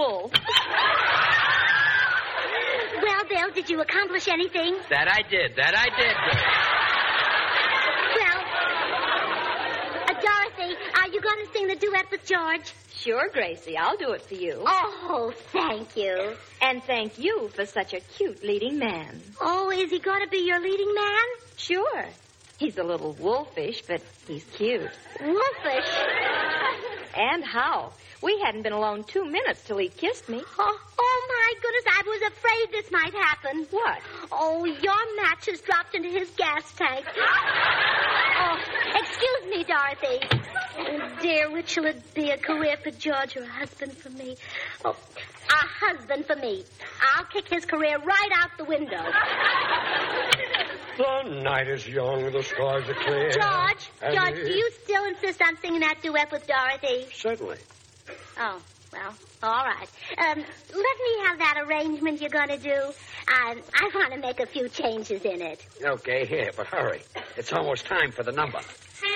wool. Well, Bill, did you accomplish anything? That I did. Well, Dorothy, are you going to sing the duet with George? Sure, Gracie, I'll do it for you. Oh, thank you. And thank you for such a cute leading man. Oh, is he going to be your leading man? Sure. He's a little wolfish, but he's cute. Wolfish? And how? We hadn't been alone 2 minutes till he kissed me. Oh, my goodness, I was afraid this might happen. What? Oh, your match has dropped into his gas tank. Oh, excuse me, Dorothy. Oh, dear, which shall it be, a career for George or a husband for me? Oh, a husband for me. I'll kick his career right out the window. The night is young, the stars are clear. George, do you still insist on singing that duet with Dorothy? Certainly. Oh, well, all right. Let me have that arrangement you're going to do. I want to make a few changes in it. Okay, here, but hurry. It's almost time for the number.